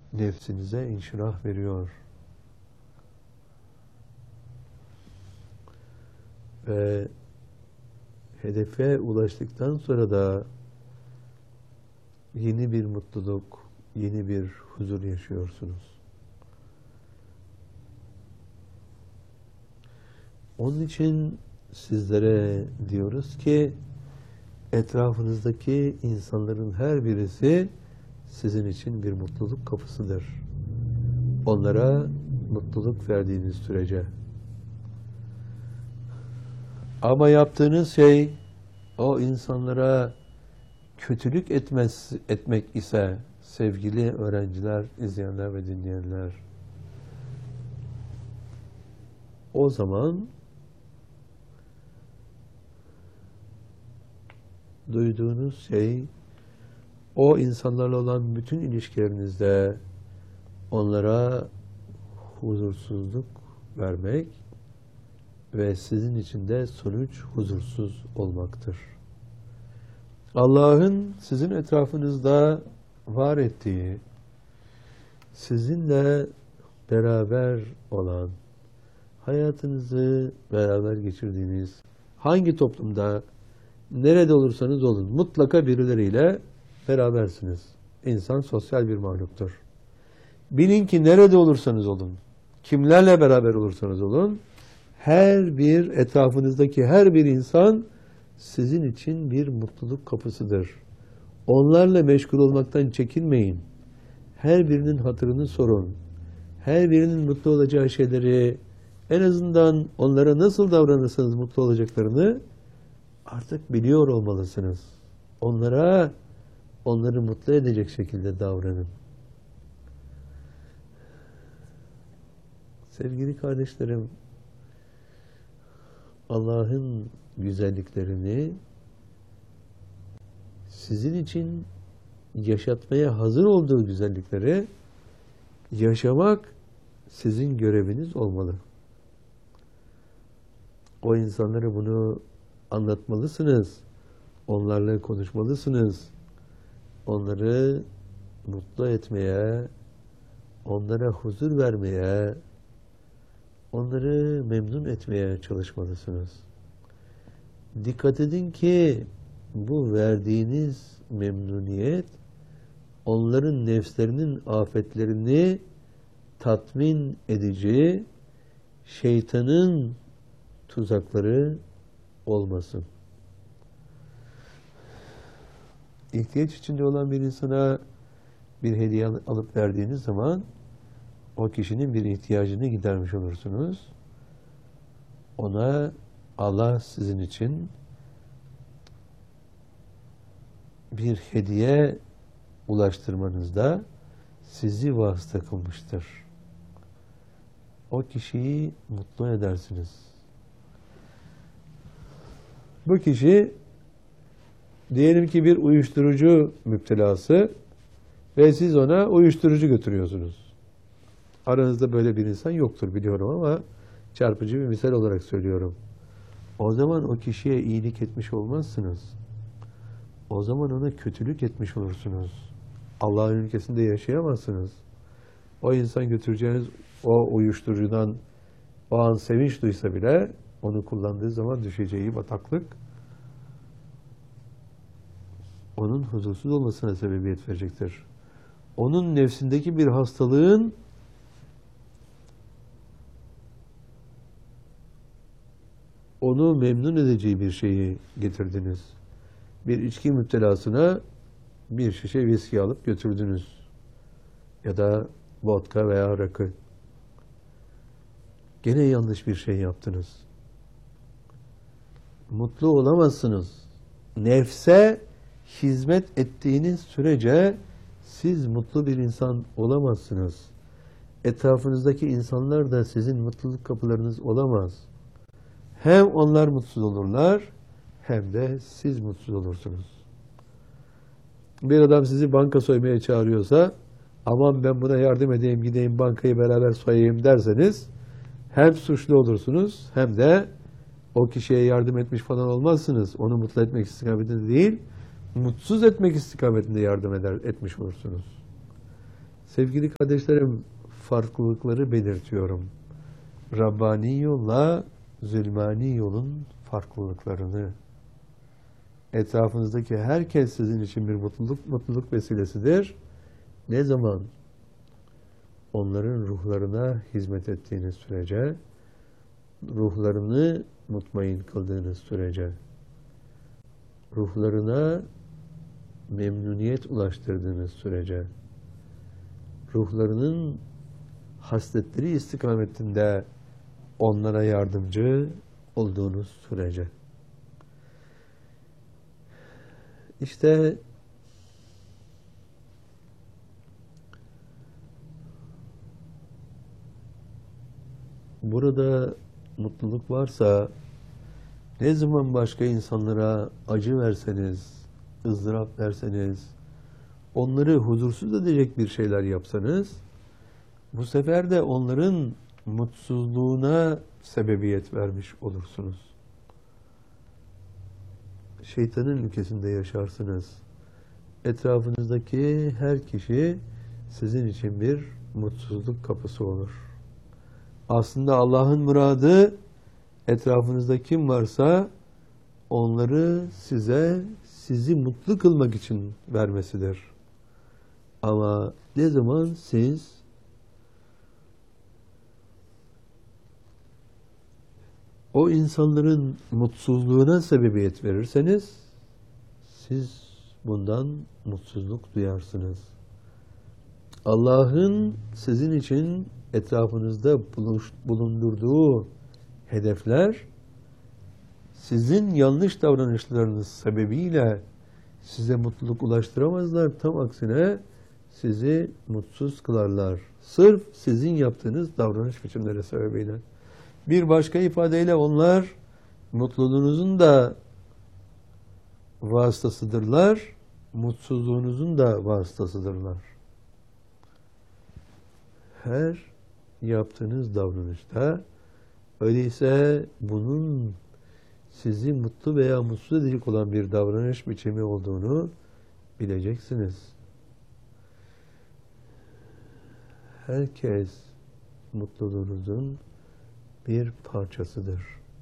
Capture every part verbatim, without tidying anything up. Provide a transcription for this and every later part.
nefsinize inşirah veriyor. Ve hedefe ulaştıktan sonra da yeni bir mutluluk, yeni bir huzur yaşıyorsunuz. Onun için sizlere diyoruz ki etrafınızdaki insanların her birisi sizin için bir mutluluk kapısıdır. Onlara mutluluk verdiğiniz sürece. Ama yaptığınız şey o insanlara kötülük etmez, etmek ise sevgili öğrenciler, izleyenler ve dinleyenler, o zaman duyduğunuz şey o insanlarla olan bütün ilişkilerinizde onlara huzursuzluk vermek ve sizin için de sonuç huzursuz olmaktır. Allah'ın sizin etrafınızda var ettiği, sizinle beraber olan, hayatınızı beraber geçirdiğiniz hangi toplumda, nerede olursanız olun, mutlaka birileriyle berabersiniz. İnsan sosyal bir mahluktur. Bilin ki nerede olursanız olun, kimlerle beraber olursanız olun, her bir etrafınızdaki her bir insan sizin için bir mutluluk kapısıdır. Onlarla meşgul olmaktan çekinmeyin. Her birinin hatırını sorun. Her birinin mutlu olacağı şeyleri, en azından onlara nasıl davranırsanız mutlu olacaklarını artık biliyor olmalısınız. Onlara, onları mutlu edecek şekilde davranın. Sevgili kardeşlerim, Allah'ın güzelliklerini sizin için yaşatmaya hazır olduğu güzellikleri yaşamak sizin göreviniz olmalı. O insanlara bunu anlatmalısınız. Onlarla konuşmalısınız. Onları mutlu etmeye, onlara huzur vermeye, onları memnun etmeye çalışmalısınız. Dikkat edin ki bu verdiğiniz memnuniyet onların nefslerinin afetlerini tatmin edici şeytanın tuzakları olmasın. İhtiyaç içinde olan bir insana bir hediye alıp verdiğiniz zaman o kişinin bir ihtiyacını gidermiş olursunuz. Ona Allah sizin için bir hediye ulaştırmanızda sizi vasıta kılmıştır. O kişiyi mutlu edersiniz. Bu kişi diyelim ki bir uyuşturucu müptelası ve siz ona uyuşturucu götürüyorsunuz. Aranızda böyle bir insan yoktur biliyorum ama çarpıcı bir misal olarak söylüyorum. O zaman o kişiye iyilik etmiş olmazsınız. O zaman ona kötülük etmiş olursunuz. Allah'ın ülkesinde yaşayamazsınız. O insan götüreceğiniz o uyuşturucudan o an sevinç duysa bile onu kullandığı zaman düşeceği bataklık onun huzursuz olmasına sebebiyet verecektir. Onun nefsindeki bir hastalığın onu memnun edeceği bir şeyi getirdiniz. Bir içki müptelasına bir şişe viski alıp götürdünüz. Ya da vodka veya rakı. Gene yanlış bir şey yaptınız. Mutlu olamazsınız. Nefse hizmet ettiğiniz sürece siz mutlu bir insan olamazsınız. Etrafınızdaki insanlar da sizin mutluluk kapılarınız olamaz. Hem onlar mutsuz olurlar, hem de siz mutsuz olursunuz. Bir adam sizi banka soymaya çağırıyorsa, aman ben buna yardım edeyim, gideyim bankayı beraber soyayım derseniz, hem suçlu olursunuz, hem de o kişiye yardım etmiş falan olmazsınız. Onu mutlu etmek istikametinde değil, mutsuz etmek istikametinde yardım eder, etmiş olursunuz. Sevgili kardeşlerim, farklılıkları belirtiyorum. Rabbani yolla zulmani yolun farklılıklarını. Etrafınızdaki herkes sizin için bir mutluluk mutluluk vesilesidir. Ne zaman onların ruhlarına hizmet ettiğiniz sürece, ruhlarını mutmain kıldığınız sürece, ruhlarına memnuniyet ulaştırdığınız sürece, ruhlarının hasletleri istikametinde onlara yardımcı olduğunuz sürece. İşte burada mutluluk varsa, ne zaman başka insanlara acı verseniz, ızdırap verseniz, onları huzursuz edecek bir şeyler yapsanız, bu sefer de onların mutsuzluğuna sebebiyet vermiş olursunuz. Şeytanın ülkesinde yaşarsınız. Etrafınızdaki her kişi sizin için bir mutsuzluk kapısı olur. Aslında Allah'ın muradı, etrafınızda kim varsa onları size, sizi mutlu kılmak için vermesidir. Ama ne zaman siz o insanların mutsuzluğuna sebebiyet verirseniz, siz bundan mutsuzluk duyarsınız. Allah'ın sizin için etrafınızda bulundurduğu hedefler, sizin yanlış davranışlarınız sebebiyle size mutluluk ulaştıramazlar. Tam aksine sizi mutsuz kılarlar. Sırf sizin yaptığınız davranış biçimleri sebebiyle. Bir başka ifadeyle onlar mutluluğunuzun da vasıtasıdırlar, mutsuzluğunuzun da vasıtasıdırlar. Her yaptığınız davranışta, öyleyse bunun sizi mutlu veya mutsuz edecek olan bir davranış biçimi olduğunu bileceksiniz. Herkes mutluluğunuzun bir parçasıdır.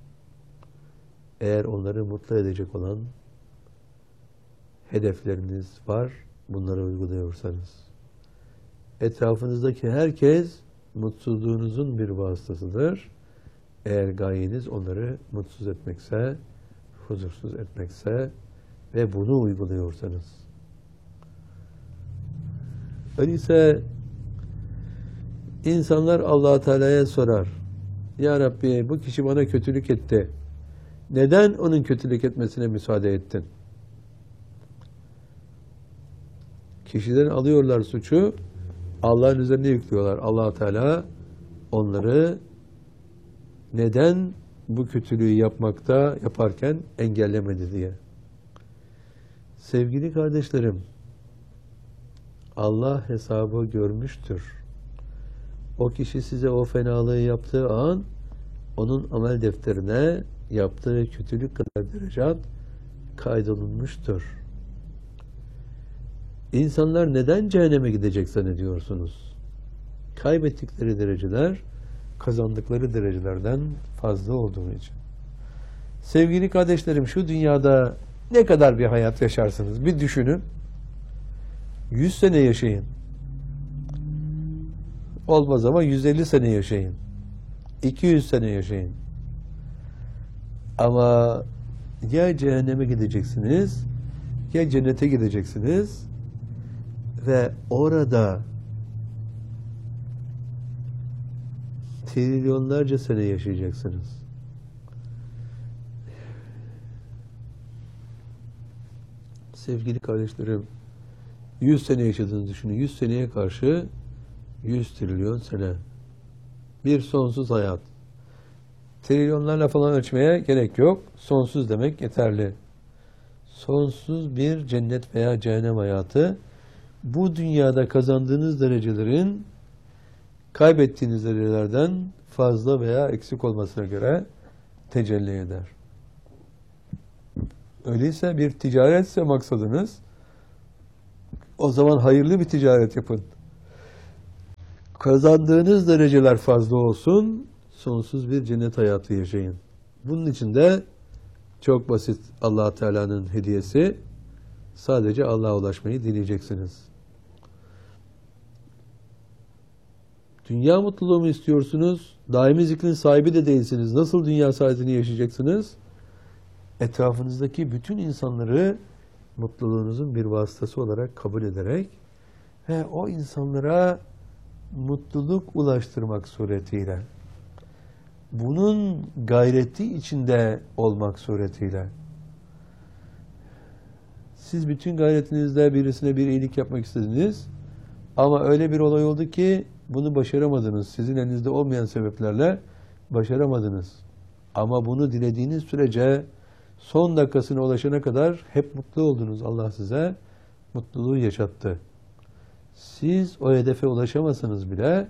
Eğer onları mutlu edecek olan hedefleriniz var, bunları uyguluyorsanız. Etrafınızdaki herkes mutsuzluğunuzun bir vasıtasıdır. Eğer gayeniz onları mutsuz etmekse, huzursuz etmekse ve bunu uyguluyorsanız. Öyleyse insanlar Allah-u Teala'ya sorar. Ya Rabbi, bu kişi bana kötülük etti. Neden onun kötülük etmesine müsaade ettin? Kişiden alıyorlar suçu, Allah'ın üzerine yüklüyorlar. Allah-u Teala onları neden bu kötülüğü yapmakta, yaparken engellemedi diye. Sevgili kardeşlerim, Allah hesabı görmüştür. O kişi size o fenalığı yaptığı an, onun amel defterine yaptığı kötülük kadar derecat kaydolunmuştur. İnsanlar neden cehenneme gidecek zannediyorsunuz? Kaybettikleri dereceler, kazandıkları derecelerden fazla olduğu için. Sevgili kardeşlerim, şu dünyada ne kadar bir hayat yaşarsınız? Bir düşünün. Yüz sene yaşayın. Olmaz ama yüz elli sene yaşayın. iki yüz sene yaşayın. Ama ya cehenneme gideceksiniz, ya cennete gideceksiniz ve orada trilyonlarca sene yaşayacaksınız. Sevgili kardeşlerim, yüz sene yaşadığınızı düşünün. yüz seneye karşı yüz trilyon sene. Bir sonsuz hayat. Trilyonlarla falan ölçmeye gerek yok. Sonsuz demek yeterli. Sonsuz bir cennet veya cehennem hayatı, bu dünyada kazandığınız derecelerin kaybettiğiniz derecelerden fazla veya eksik olmasına göre tecelli eder. Öyleyse bir ticaretse maksadınız, o zaman hayırlı bir ticaret yapın. kazandığınız dereceler fazla olsun, sonsuz bir cennet hayatı yaşayın. Bunun için de çok basit Allah Teala'nın hediyesi, sadece Allah'a ulaşmayı dileyeceksiniz. Dünya mutluluğu mu istiyorsunuz? Daimi zikrin sahibi de değilsiniz. Nasıl dünya saadetini yaşayacaksınız? Etrafınızdaki bütün insanları mutluluğunuzun bir vasıtası olarak kabul ederek ve o insanlara mutluluk ulaştırmak suretiyle, bunun gayreti içinde olmak suretiyle, siz bütün gayretinizle birisine bir iyilik yapmak istediniz ama öyle bir olay oldu ki bunu başaramadınız. Sizin elinizde olmayan sebeplerle başaramadınız. Ama bunu dilediğiniz sürece son dakikasına ulaşana kadar hep mutlu oldunuz. Allah size mutluluğu yaşattı. Siz o hedefe ulaşamasanız bile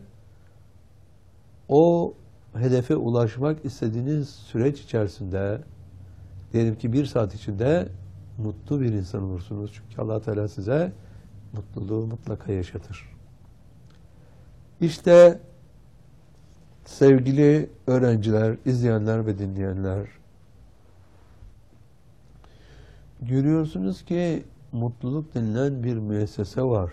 o hedefe ulaşmak istediğiniz süreç içerisinde, diyelim ki bir saat içinde mutlu bir insan olursunuz. Çünkü Allah Teala size mutluluğu mutlaka yaşatır. İşte sevgili öğrenciler, izleyenler ve dinleyenler, görüyorsunuz ki mutluluk denilen bir müessese var.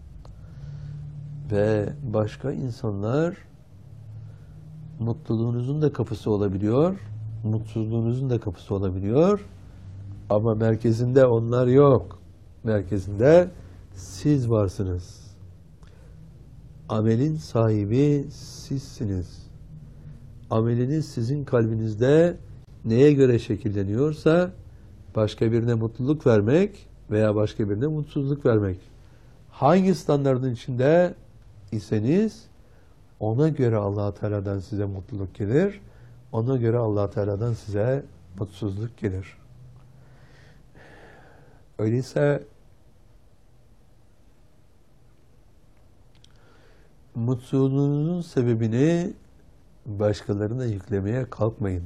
Ve başka insanlar mutluluğunuzun da kapısı olabiliyor, mutsuzluğunuzun da kapısı olabiliyor. Ama merkezinde onlar yok. Merkezinde siz varsınız. Amelin sahibi sizsiniz. Ameliniz sizin kalbinizde neye göre şekilleniyorsa başka birine mutluluk vermek veya başka birine mutsuzluk vermek. Hangi standardın içinde iseniz ona göre Allah Teala'dan size mutluluk gelir. Ona göre Allah Teala'dan size mutsuzluk gelir. Öyleyse mutsuzluğunuzun sebebini başkalarına yüklemeye kalkmayın.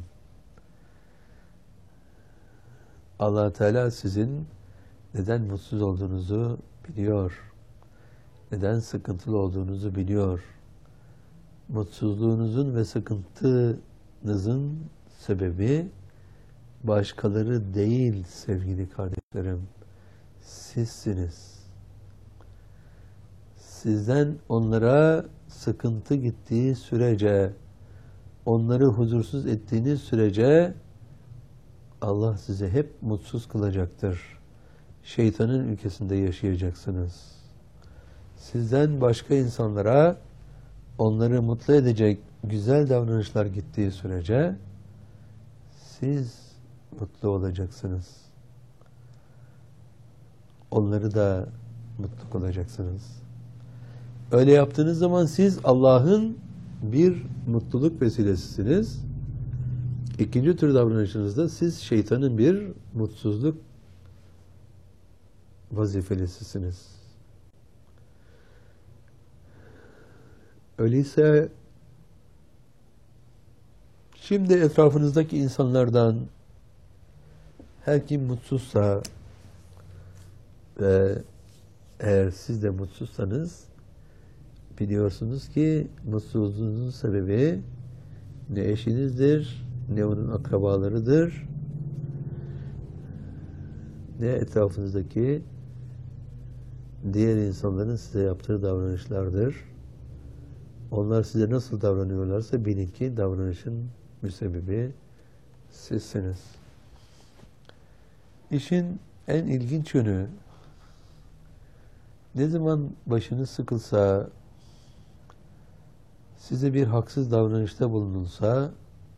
Allah Teala sizin neden mutsuz olduğunuzu biliyor. Neden sıkıntılı olduğunuzu biliyor. Mutsuzluğunuzun ve sıkıntınızın sebebi başkaları değil sevgili kardeşlerim. Sizsiniz. Sizden onlara sıkıntı gittiği sürece, onları huzursuz ettiğiniz sürece Allah sizi hep mutsuz kılacaktır. Şeytanın ülkesinde yaşayacaksınız. Sizden başka insanlara onları mutlu edecek güzel davranışlar gittiği sürece siz mutlu olacaksınız. Onları da mutlu kılacaksınız. Öyle yaptığınız zaman siz Allah'ın bir mutluluk vesilesisiniz. İkinci tür davranışınızda siz şeytanın bir mutsuzluk vazifelisisiniz. Öyleyse şimdi etrafınızdaki insanlardan her kim mutsuzsa ve eğer siz de mutsuzsanız biliyorsunuz ki mutsuzluğunuzun sebebi ne eşinizdir, ne onun akrabalarıdır, ne etrafınızdaki diğer insanların size yaptığı davranışlardır. Onlar size nasıl davranıyorlarsa bilin ki davranışın müsebbibi sizsiniz. İşin en ilginç yönü, ne zaman başınız sıkılsa, size bir haksız davranışta bulunulsa,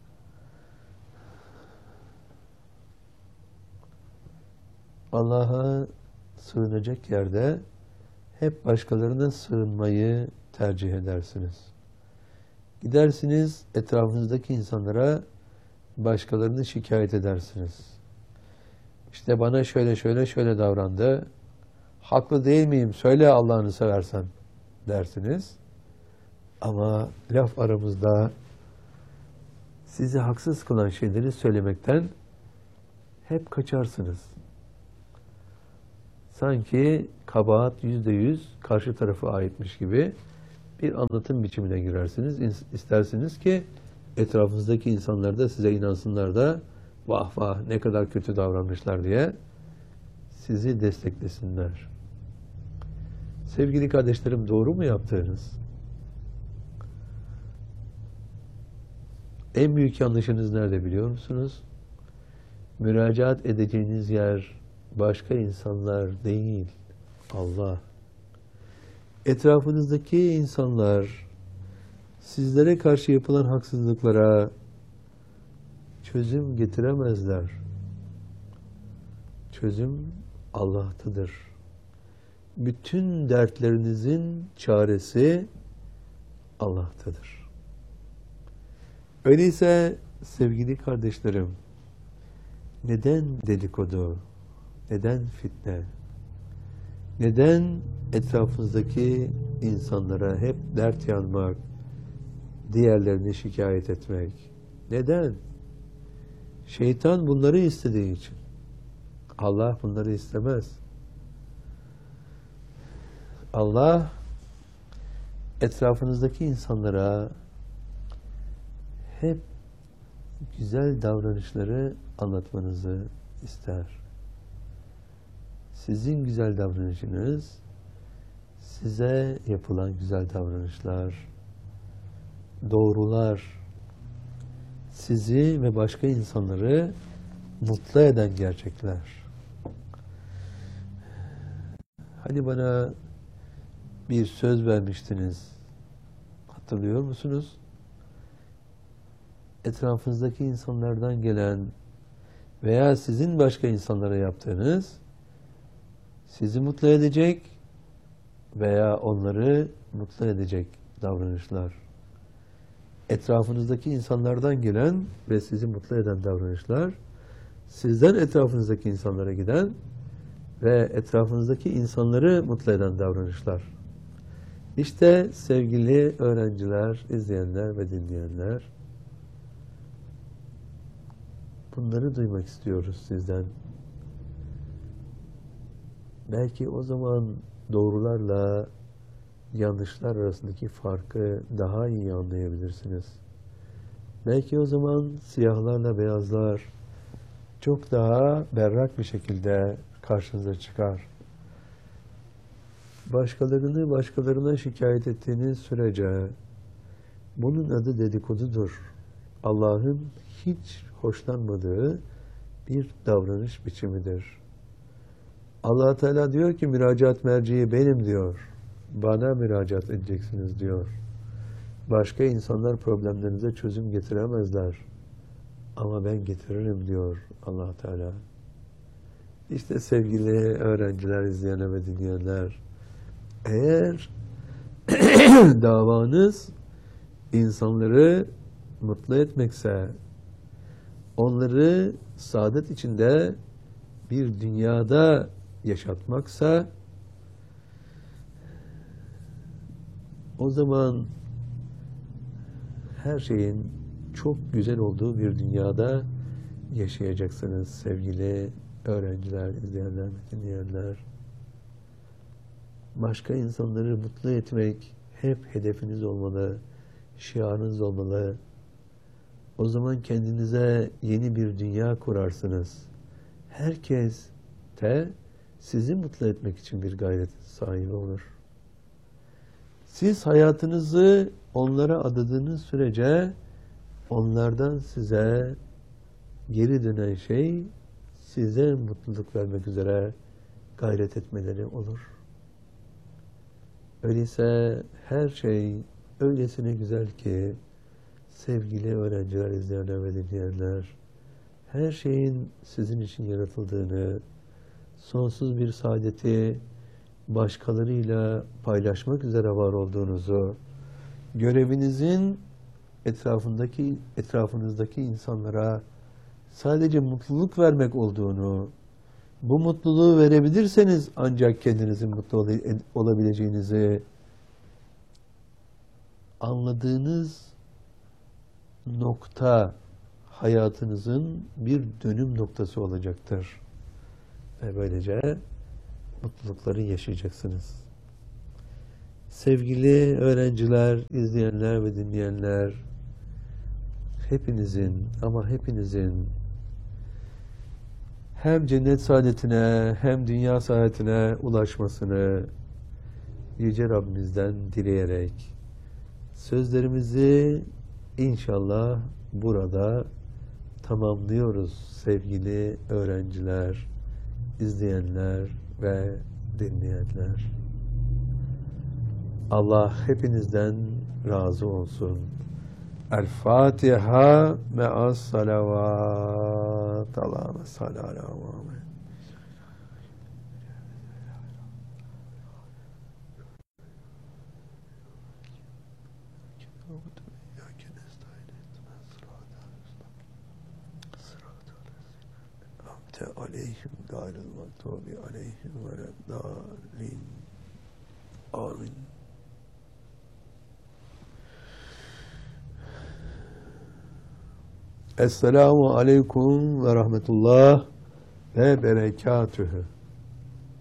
Allah'a sığınacak yerde hep başkalarına sığınmayı tercih edersiniz. Gidersiniz etrafınızdaki insanlara başkalarını şikayet edersiniz. İşte bana şöyle şöyle şöyle davrandı. Haklı değil miyim? Söyle Allah'ını seversen dersiniz. Ama laf aramızda sizi haksız kılan şeyleri söylemekten hep kaçarsınız. Sanki kabahat yüzde yüz karşı tarafa aitmiş gibi bir anlatım biçimine girersiniz. İns- İstersiniz ki etrafınızdaki insanlar da size inansınlar da vah vah ne kadar kötü davranmışlar diye sizi desteklesinler. Sevgili kardeşlerim, doğru mu yaptığınız? En büyük yanlışınız nerede biliyor musunuz? Müracaat edeceğiniz yer başka insanlar değil, Allah. Etrafınızdaki insanlar sizlere karşı yapılan haksızlıklara çözüm getiremezler. Çözüm Allah'tadır. Bütün dertlerinizin çaresi Allah'tadır. Öyleyse sevgili kardeşlerim, neden dedikodu, neden fitne, neden etrafınızdaki insanlara hep dert yanmak, diğerlerini şikayet etmek? Neden? Şeytan bunları istediği için. Allah bunları istemez. Allah etrafınızdaki insanlara hep güzel davranışları anlatmanızı ister. Sizin güzel davranışınız, size yapılan güzel davranışlar, doğrular, sizi ve başka insanları mutlu eden gerçekler. Hani bana bir söz vermiştiniz, hatırlıyor musunuz? Etrafınızdaki insanlardan gelen veya sizin başka insanlara yaptığınız sizi mutlu edecek veya onları mutlu edecek davranışlar. Etrafınızdaki insanlardan gelen ve sizi mutlu eden davranışlar, sizden etrafınızdaki insanlara giden ve etrafınızdaki insanları mutlu eden davranışlar. İşte sevgili öğrenciler, izleyenler ve dinleyenler, bunları duymak istiyoruz sizden. Belki o zaman doğrularla yanlışlar arasındaki farkı daha iyi anlayabilirsiniz. Belki o zaman siyahlarla beyazlar çok daha berrak bir şekilde karşınıza çıkar. Başkalarını başkalarına şikayet ettiğiniz sürece bunun adı dedikodudur. Allah'ın hiç hoşlanmadığı bir davranış biçimidir. Allah Teala diyor ki müracaat merciği benim diyor. Bana müracaat edeceksiniz diyor. Başka insanlar problemlerinize çözüm getiremezler. Ama ben getiririm diyor Allah Teala. İşte sevgili öğrenciler, izleyenler ve dinleyenler, eğer davanız insanları mutlu etmekse, onları saadet içinde bir dünyada yaşatmaksa, o zaman her şeyin çok güzel olduğu bir dünyada yaşayacaksınız sevgili öğrenciler, izleyenler ve dinleyenler. Başka insanları mutlu etmek hep hedefiniz olmalı, şiarınız olmalı. O zaman kendinize yeni bir dünya kurarsınız. Herkes de sizi mutlu etmek için bir gayret sahibi olur. Siz hayatınızı onlara adadığınız sürece onlardan size geri dönen şey size mutluluk vermek üzere gayret etmeleri olur. Öyleyse her şey öylesine güzel ki sevgili öğrenciler, izleyenler ve dinleyenler, her şeyin sizin için yaratıldığını, sonsuz bir saadeti başkalarıyla paylaşmak üzere var olduğunuzu, görevinizin etrafındaki etrafınızdaki insanlara sadece mutluluk vermek olduğunu, bu mutluluğu verebilirseniz ancak kendinizin mutlu ol olabileceğinizi anladığınız nokta hayatınızın bir dönüm noktası olacaktır. Ve böylece mutlulukları yaşayacaksınız. Sevgili öğrenciler, izleyenler ve dinleyenler, hepinizin ama hepinizin hem cennet saadetine hem dünya saadetine ulaşmasını Yüce Rabbimizden dileyerek sözlerimizi inşallah burada tamamlıyoruz sevgili öğrenciler, izleyenler ve dinleyenler. Allah hepinizden razı olsun. El-Fatiha me'as salavat. Allahümme salli ala Muhammed. Aleyhim gayril mağdubi aleyhim veleddallin. Amin. Esselamu aleyküm ve rahmetullah ve berekatühü.